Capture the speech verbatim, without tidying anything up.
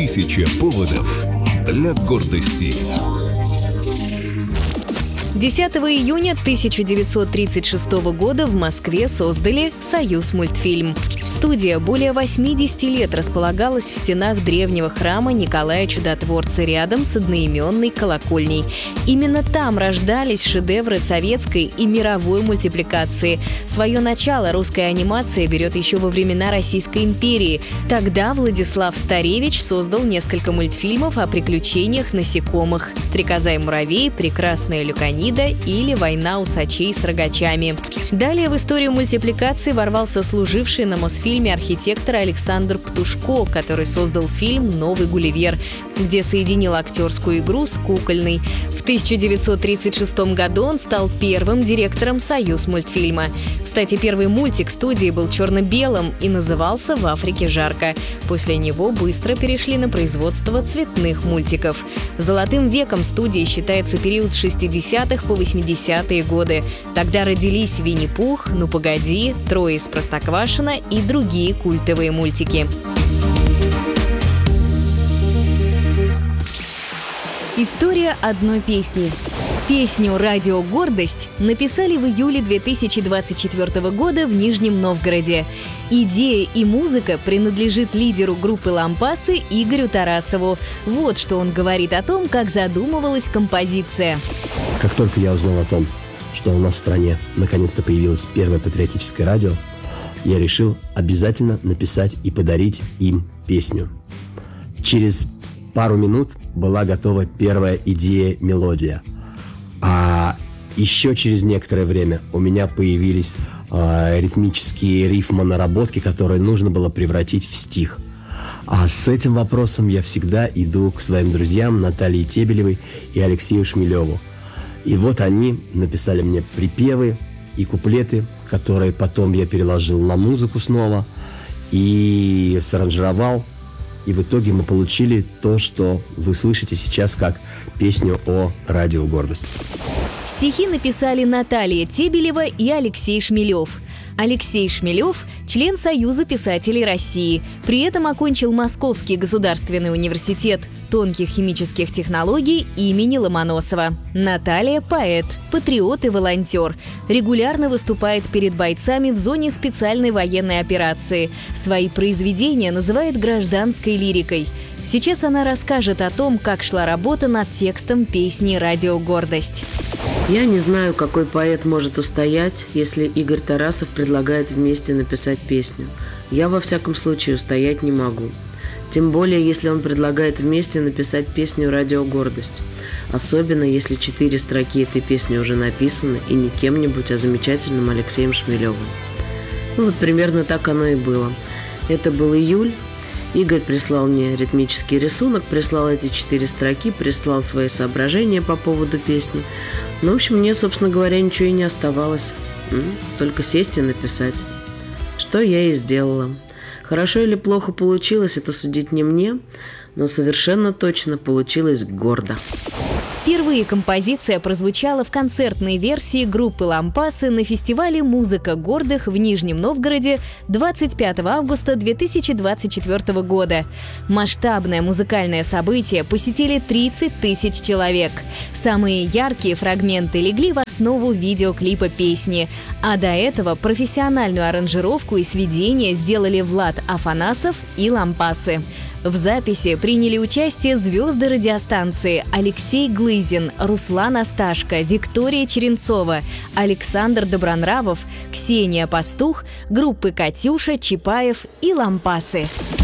Тысяча поводов для гордости. десятого июня тысяча девятьсот тридцать шестого года в Москве создали «Союзмультфильм». Студия более восьмидесяти лет располагалась в стенах древнего храма Николая Чудотворца рядом с одноименной колокольней. Именно там рождались шедевры советской и мировой мультипликации. Свое начало русская анимация берет еще во времена Российской империи. Тогда Владислав Старевич создал несколько мультфильмов о приключениях насекомых: «Стрекоза и муравей», «Прекрасная Люканида» или «Война усачей с рогачами». Далее в историю мультипликации ворвался служивший на Мосфильме архитектор Александр Птушко, который создал фильм «Новый Гулливер», где соединил актерскую игру с кукольной. В тысяча девятьсот тридцать шестом году он стал первым директором «Союзмультфильма». Кстати, первый мультик студии был черно-белым и назывался «В Африке жарко». После него быстро перешли на производство цветных мультиков. Золотым веком студии считается период с шестидесятых по восьмидесятые годы. Тогда родились «Винни-Пух», «Ну погоди», «Трое из Простоквашино» и другие культовые мультики. История одной песни. Песню «Радио Гордость» написали в июле две тысячи двадцать четвёртого года в Нижнем Новгороде. Идея и музыка принадлежит лидеру группы «Лампасы» Игорю Тарасову. Вот что он говорит о том, как задумывалась композиция. Как только я узнал о том, что у нас в стране наконец-то появилось первое патриотическое радио, я решил обязательно написать и подарить им песню. Через пару минут была готова первая идея, мелодия. А еще через некоторое время у меня появились э, ритмические рифмонаработки, которые нужно было превратить в стих. А с этим вопросом я всегда иду к своим друзьям Наталье Тебелевой и Алексею Шмелеву. И вот они написали мне припевы и куплеты, которые потом я переложил на музыку снова и саранжировал. И в итоге мы получили то, что вы слышите сейчас как песню о «Радио Гордость». Стихи написали Наталья Тебелева и Алексей Шмелев. Алексей Шмелев – член Союза писателей России. При этом окончил Московский государственный университет тонких химических технологий имени Ломоносова. Наталья – поэт, патриот и волонтер. Регулярно выступает перед бойцами в зоне специальной военной операции. Свои произведения называет гражданской лирикой. Сейчас она расскажет о том, как шла работа над текстом песни «Радио Гордость». Я не знаю, какой поэт может устоять, если Игорь Тарасов предлагает вместе написать песню. Я, во всяком случае, устоять не могу. Тем более, если он предлагает вместе написать песню «Радио Гордость». Особенно, если четыре строки этой песни уже написаны, и не кем-нибудь, а замечательным Алексеем Шмелевым. Ну вот примерно так оно и было. Это был июль. Игорь прислал мне ритмический рисунок, прислал эти четыре строки, прислал свои соображения по поводу песни. Ну, в общем, мне, собственно говоря, ничего и не оставалось. Только сесть и написать. Что я и сделала. Хорошо или плохо получилось, это судить не мне, но совершенно точно получилось гордо. Впервые композиция прозвучала в концертной версии группы «Лампасы» на фестивале «Музыка гордых» в Нижнем Новгороде двадцать пятого августа две тысячи двадцать четвёртого года. Масштабное музыкальное событие посетили тридцать тысяч человек. Самые яркие фрагменты легли в основу видеоклипа песни, а до этого профессиональную аранжировку и сведения сделали Влад Афанасов и «Лампасы». В записи приняли участие звезды радиостанции: Алексей Глызин, Руслан Асташко, Виктория Черенцова, Александр Добронравов, Ксения Пастух, группы «Катюша», «Чапаев» и «Лампасы».